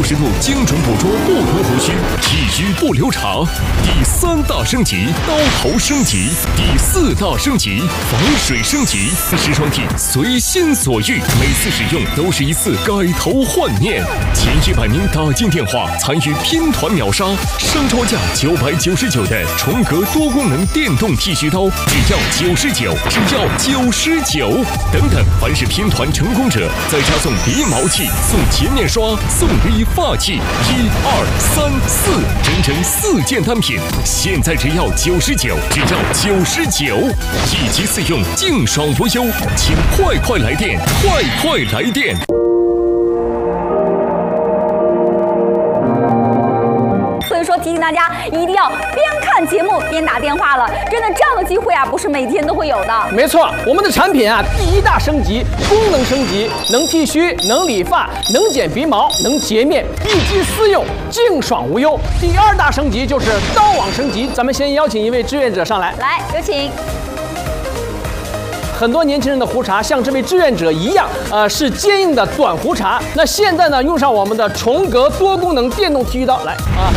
360度精准捕捉不同胡须，剃须不留长。第3大升级，刀头升级；第4大升级，防水升级。时装屉随心所欲，每次使用都是一次改头换面。前100名打进电话参与拼团秒杀，商超价999的重格多功能电动剃须刀，只要99，只要99。等等，凡是拼团成功者，再加送鼻毛器、送洁面刷、送理发器，1、2、3、4，整整4件单品，现在只要99，只要99，一机4用，净爽无忧，请快来电，快来电！ 所以说提醒大家一定要边看节目边打电话了，真的这样的机会啊，不是每天都会有的。 没错，我们的产品啊，第1大升级，功能升级，能剃须，能理发，能剪鼻毛，能洁面，一机4用，净爽无忧。第2大升级就是刀网升级，咱们先邀请一位志愿者上来， 来，有请。 很多年轻人的胡茬像这位志愿者一样，是坚硬的短胡茬。那现在呢，用上我们的重格多功能电动剃须刀，来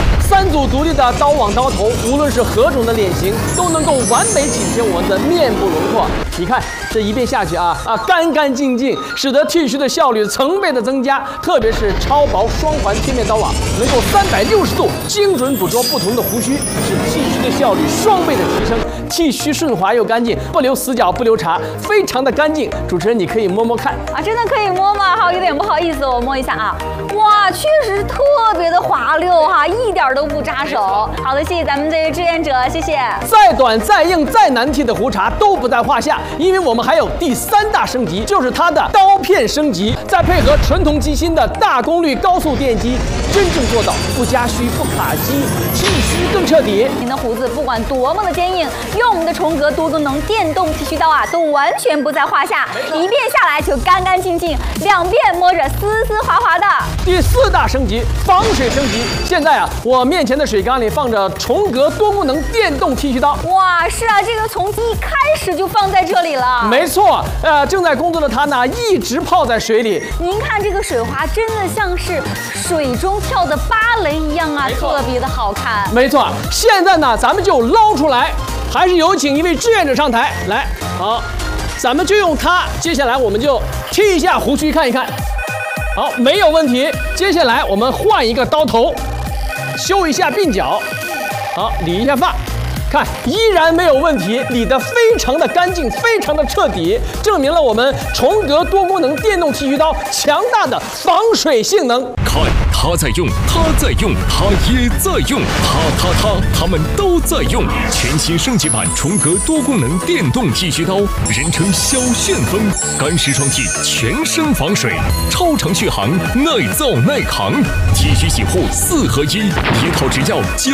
3组独立的刀网刀头，无论是何种的脸型，都能够完美紧贴我们的面部轮廓。你看这一遍下去干干净净，使得剃须的效率成倍的增加。特别是超薄双环贴面刀网，能够360度精准捕捉不同的胡须，使剃须的效率双倍的提升。剃须顺滑又干净，不留死角，不留茬，非常的干净。主持人，你可以摸摸看啊，真的可以摸吗？好，有点不好意思，我摸一下啊。哇，确实特别的滑溜哈，一点都不扎手。好的，谢谢咱们这位志愿者，谢谢。 再短、再硬、再难剃的胡茬都不在话下，因为我们还有第3大升级，就是它的刀片升级，再配合纯铜机芯的大功率高速电机，真正做到不加须、不卡机，剃须更彻底。 您的胡子不管多么的坚硬，用我们的重格多功能电动剃须刀啊，都完全不在话下，一遍下来就干干净净，2遍摸着丝丝滑滑的。 第4大升级，防水升级。现在我面前的水缸里放着重格多功能电动剃须刀。 哇，是啊，这个从一开始就放在这里了。 没错，正在工作的它呢，一直泡在水里。 您看这个水花，真的像是水中跳的芭蕾一样啊，特别的好看。 没错，现在呢，咱们就捞出来，还是有请一位志愿者上台来。好，咱们就用它。接下来我们就剃一下胡须，看一看。好，没有问题。接下来我们换一个刀头，修一下鬓角，好，理一下发，看依然没有问题，理得非常的干净，非常的彻底，证明了我们重格多功能电动剃须刀强大的防水性能。 看，他在用，他在用，他也在用，他们都在用。全新升级版重格多功能电动剃须刀，人称小旋风，干湿双剃，全身防水，超长续航，耐造耐扛。剃须洗护4合1，一套只要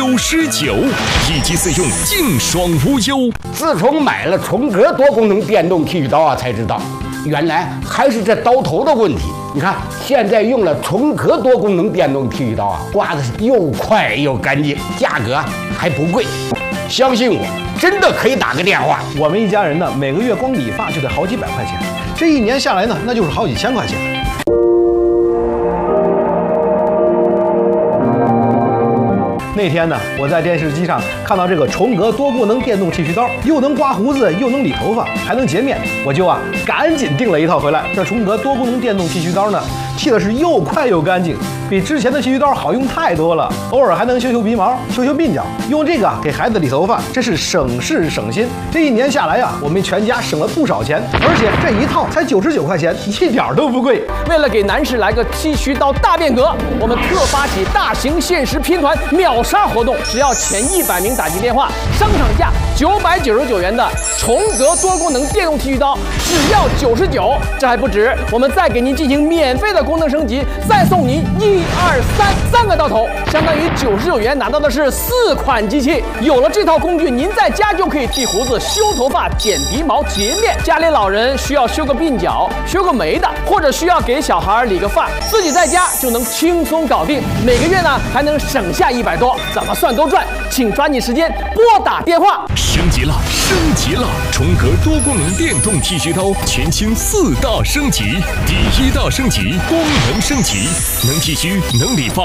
99，一机4用，净爽无忧。 自从买了重格多功能电动剃须刀才知道，原来还是这刀头的问题。你看，现在用了重格多功能电动剃须刀刮的是又快又干净，价格还不贵。相信我，真的可以打个电话。 我们一家人呢，每个月光理发就得好几百块钱，这1年下来呢，那就是好几千块钱。那天呢，我在电视机上看到这个重格多功能电动剃须刀，又能刮胡子，又能理头发，还能洁面，我就赶紧订了一套回来。这重格多功能电动剃须刀呢，剃的是又快又干净，比之前的剃须刀好用太多了。偶尔还能修鼻毛、修鬓角，用这个给孩子理头发，真是省事省心。这1年下来我们全家省了不少钱，而且这一套才99块钱，一点都不贵。 为了给男士来个剃须刀大变革，我们特发起大型限时拼团秒杀活动，只要前100名打进电话，商场价999元的重格多功能电动剃须刀只要99。这还不止，我们再给您进行免费的功能升级，再送您1、2、3个刀头，相当于99元拿到的是4款机器。有了这套工具，您在家就可以剃胡子、修头发、剪鼻毛、洁面。家里老人需要修个鬓角、修个眉的，或者需要给小孩理个发，自己在家就能轻松搞定。每个月呢还能省下100多，怎么算都赚。请抓紧时间拨打电话。 升级了，升级了！重格多功能电动剃须刀全新4大升级。第1大升级，功能升级，能剃须，能理发。